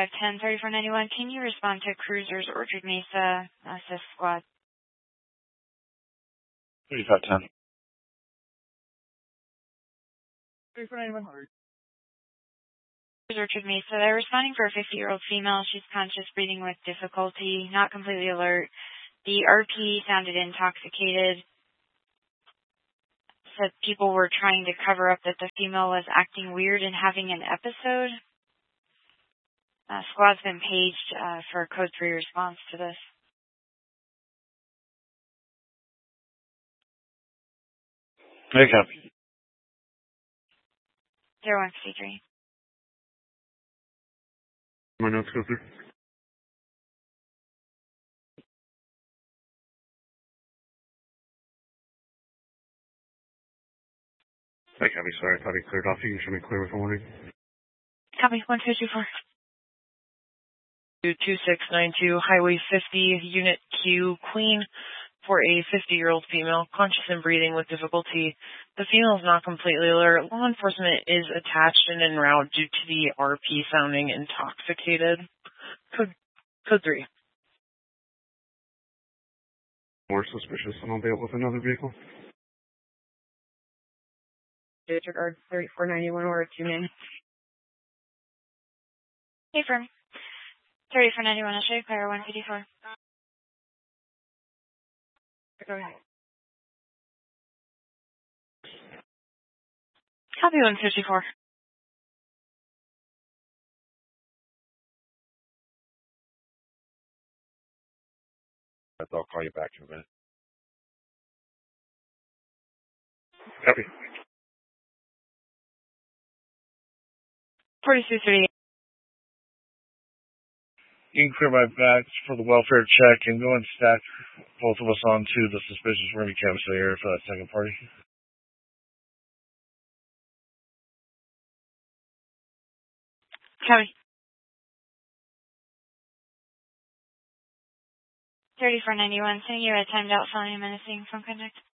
3510, 3491. Can you respond to Cruisers Orchard Mesa assist squad? 3510. 3491. Orchard Mesa. They're responding for a 50-year-old female. She's conscious, breathing with difficulty, not completely alert. The RP sounded intoxicated. Said people were trying to cover up that the female was acting weird and having an episode. Squad's been paged for a code 3 response to this. Hey, copy. 0153. My notes go through. Hey, copy. Sorry, I thought he cleared off. You can show me clear with a warning. Copy 1224. 2692, Highway 50, Unit Q, Queen, for a 50-year-old female, conscious and breathing with difficulty. The female is not completely alert. Law enforcement is attached and en route due to the RP sounding intoxicated. Code 3. More suspicious, and I'll be out with another vehicle. Disregard 3491 or 2-man. Hey, firm. 3491, I'll show you clear 154. Go ahead. Copy 154. I'll call you back in a minute. Copy. 4238. You can clear my bags for the welfare check and go and stack both of us onto the suspicious Remy campus area for that second party. Copy. 3491, sending you a timed out felony menacing phone contact.